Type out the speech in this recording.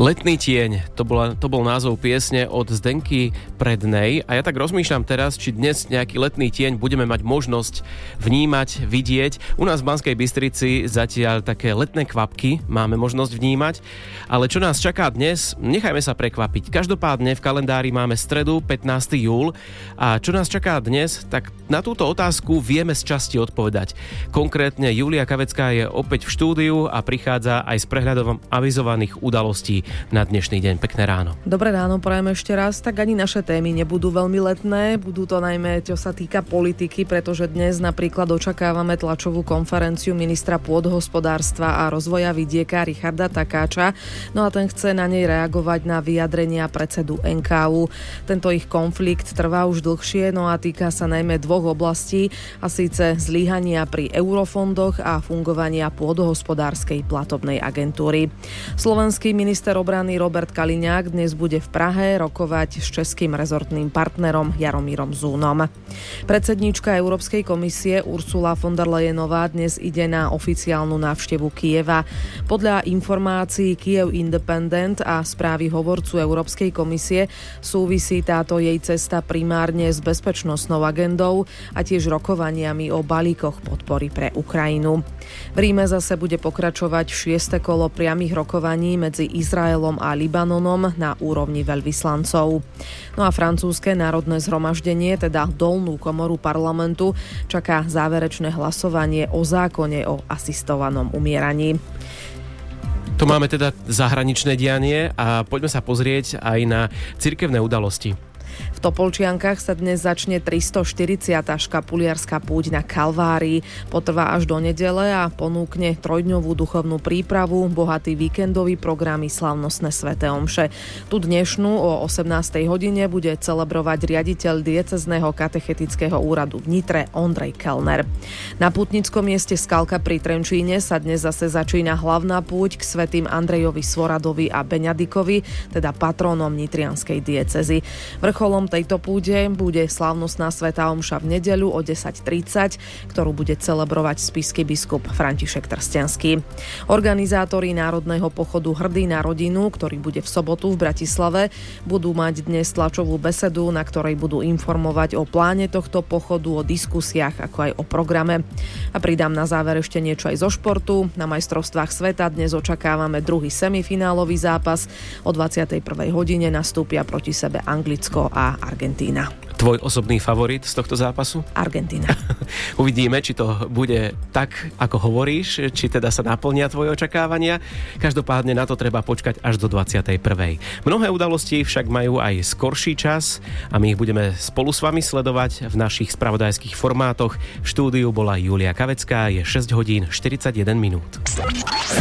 Letný tieň, to bol názov piesne od Zdenky Prednej a ja tak rozmýšľam teraz, či dnes nejaký letný tieň budeme mať možnosť vnímať, vidieť. U nás v Banskej Bystrici zatiaľ také letné kvapky máme možnosť vnímať, ale čo nás čaká dnes, nechajme sa prekvapiť. Každopádne v kalendári máme stredu 15. júl a čo nás čaká dnes, tak na túto otázku vieme z časti odpovedať. Konkrétne Julia Kavecká je opäť v štúdiu a prichádza aj s prehľadom avizovaných udalostí na dnešný deň. Pekné ráno. Dobré ráno, prajem ešte raz. Tak ani naše témy nebudú veľmi letné, budú to najmä, čo sa týka politiky, pretože dnes napríklad očakávame tlačovú konferenciu ministra pôdohospodárstva a rozvoja vidieka Richarda Takáča. No a ten chce na nej reagovať na vyjadrenia predsedu NKÚ. Tento ich konflikt trvá už dlhšie, no a týka sa najmä dvoch oblastí, a síce zlyhania pri eurofondoch a fungovania pôdohospodárskej platobnej agentúry. Slovenský minister obrany Robert Kaliňák dnes bude v Prahe rokovať s českým rezortným partnerom Jaromírom Zúnom. Predsedníčka Európskej komisie Ursula von der Leyenová dnes ide na oficiálnu návštevu Kyjeva. Podľa informácií Kyiv Independent a správy hovorcu Európskej komisie súvisí táto jej cesta primárne s bezpečnostnou agendou a tiež rokovaniami o balíkoch podpory pre Ukrajinu. V Ríme zase bude pokračovať 6. kolo priamych rokovaní medzi Izraelom a Libanonom na úrovni veľvyslancov. No a francúzske národné zhromaždenie, teda dolnú komoru parlamentu, čaká záverečné hlasovanie o zákone o asistovanom umieraní. To máme teda zahraničné dianie a poďme sa pozrieť aj na cirkevné udalosti. V Topolčiankach sa dnes začne 340. škapuliarska púť na Kalvárii. Potrvá až do nedele a ponúkne trojdňovú duchovnú prípravu, bohatý víkendový program i slávnostné sväté omše. Tu dnešnú o 18. hodine bude celebrovať riaditeľ diecezného katechetického úradu v Nitre Ondrej Kellner. Na pútnickom mieste Skalka pri Trenčíne sa dnes zase začína hlavná púť k svätým Andrejovi Svoradovi a Beňadikovi, teda patrónom nitrianskej diecezy. Vrcholom tejto púde bude slávnostná svätá omša v nedeľu o 10:30, ktorú bude celebrovať spišský biskup František Trstenský. Organizátori národného pochodu Hrdý na rodinu, ktorý bude v sobotu v Bratislave, budú mať dnes tlačovú besedu, na ktorej budú informovať o pláne tohto pochodu, o diskusiách, ako aj o programe. A pridám na záver ešte niečo aj zo športu. Na majstrovstvách sveta dnes očakávame druhý semifinálový zápas. O 21. hodine nastúpia proti sebe Anglicko a Argentína. Tvoj osobný favorit z tohto zápasu? Argentína. Uvidíme, či to bude tak, ako hovoríš, či teda sa naplnia tvoje očakávania. Každopádne na to treba počkať až do 21. Mnohé udalosti však majú aj skorší čas a my ich budeme spolu s vami sledovať v našich spravodajských formátoch. V štúdiu bola Julia Kavecká, je 6 hodín 41 minút.